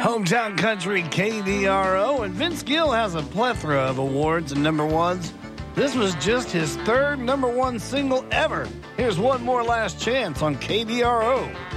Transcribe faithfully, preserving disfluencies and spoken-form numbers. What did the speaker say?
Hometown Country K D R O, and Vince Gill has a plethora of awards and number ones. This was just his third number one single ever. Here's One More Last Chance on K D R O.